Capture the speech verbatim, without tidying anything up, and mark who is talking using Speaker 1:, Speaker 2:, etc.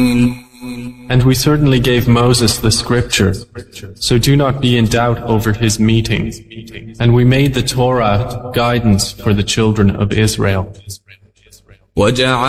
Speaker 1: And we certainly gave Moses the scripture, so do not be in doubt over his meeting. And we made the Torah guidance for the children of Israel.